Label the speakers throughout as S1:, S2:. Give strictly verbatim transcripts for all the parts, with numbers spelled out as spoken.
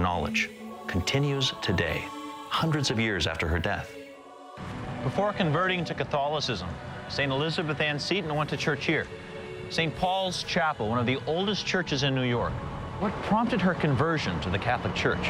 S1: knowledge continues today, hundreds of years after her death. Before converting to Catholicism, Saint Elizabeth Ann Seton went to church here, Saint Paul's Chapel, one of the oldest churches in New York. What prompted her conversion to the Catholic Church?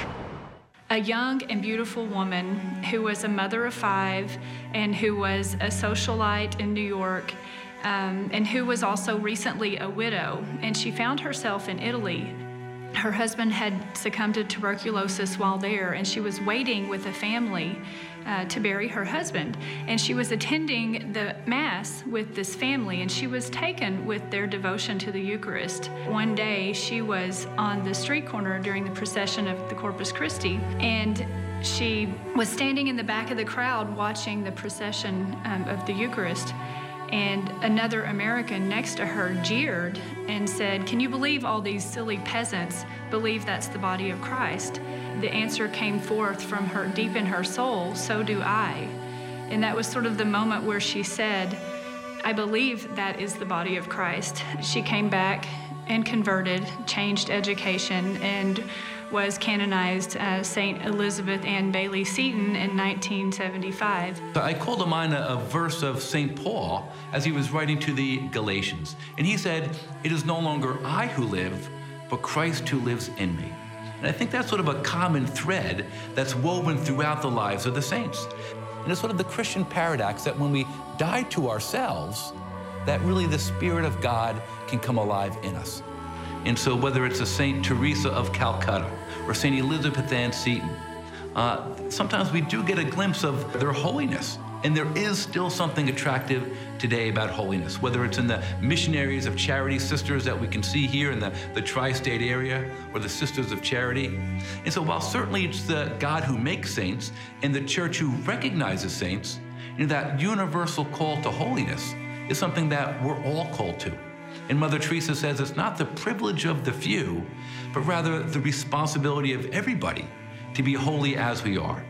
S2: A young and beautiful woman who was a mother of five and who was a socialite in New York, um, and who was also recently a widow. And she found herself in Italy. Her husband had succumbed to tuberculosis while there, and she was waiting with a family uh, to bury her husband. And she was attending the Mass with this family, and she was taken with their devotion to the Eucharist. One day, she was on the street corner during the procession of the Corpus Christi, and she was standing in the back of the crowd watching the procession um, of the Eucharist. And another American next to her jeered and said, "Can you believe all these silly peasants believe that's the body of Christ?" The answer came forth from her deep in her soul, "So do I." And that was sort of the moment where she said, "I believe that is the body of Christ." She came back and converted, changed education, and was canonized as Saint Elizabeth Ann Bailey Seton in nineteen seventy-five.
S3: I called to mind a, a verse of Saint Paul as he was writing to the Galatians. And he said, "It is no longer I who live, but Christ who lives in me." And I think that's sort of a common thread that's woven throughout the lives of the saints. And it's sort of the Christian paradox that when we die to ourselves, that really the Spirit of God can come alive in us. And so whether it's a Saint Teresa of Calcutta or Saint Elizabeth Ann Seton, uh, sometimes we do get a glimpse of their holiness. And there is still something attractive today about holiness, whether it's in the missionaries of charity sisters that we can see here in the, the tri-state area, or the Sisters of Charity. And so while certainly it's the God who makes saints and the church who recognizes saints, you know, that universal call to holiness is something that we're all called to. And Mother Teresa says it's not the privilege of the few, but rather the responsibility of everybody to be holy as we are.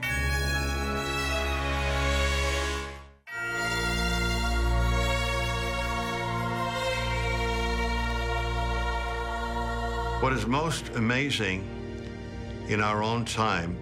S4: What is most amazing in our own time,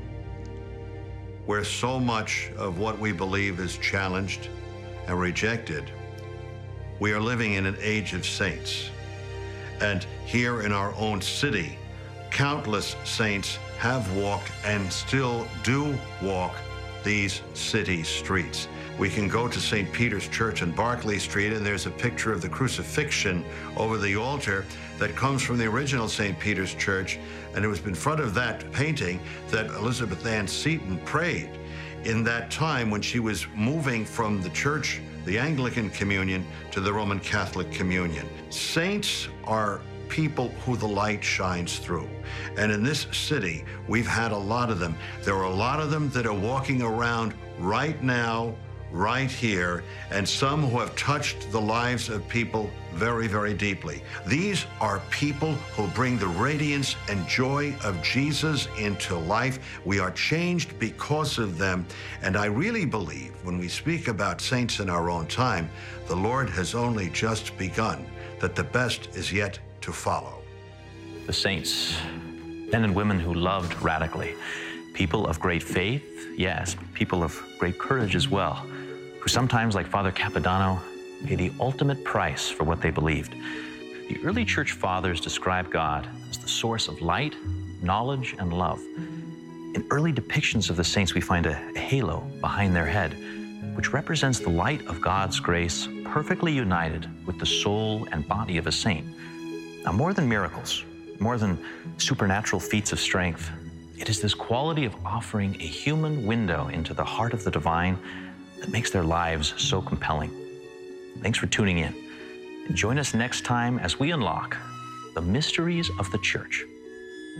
S4: where so much of what we believe is challenged and rejected, we are living in an age of saints. And here in our own city, countless saints have walked and still do walk these city streets. We can go to Saint Peter's Church on Barclay Street, and there's a picture of the crucifixion over the altar that comes from the original Saint Peter's Church, and it was in front of that painting that Elizabeth Ann Seton prayed in that time when she was moving from the church, the Anglican communion, to the Roman Catholic communion. Saints are people who the light shines through. And in this city, we've had a lot of them. There are a lot of them that are walking around right now, right here, and some who have touched the lives of people very, very deeply. These are people who bring the radiance and joy of Jesus into life. We are changed because of them, and I really believe when we speak about saints in our own time, the Lord has only just begun, that the best is yet to follow.
S1: The saints, men and women who loved radically, people of great faith, yes, people of great courage as well, who sometimes, like Father Capodanno, paid the ultimate price for what they believed. The early church fathers described God as the source of light, knowledge, and love. In early depictions of the saints, we find a halo behind their head, which represents the light of God's grace perfectly united with the soul and body of a saint. Now, more than miracles, more than supernatural feats of strength, it is this quality of offering a human window into the heart of the divine that makes their lives so compelling. Thanks for tuning in. And join us next time as we unlock the mysteries of the Church.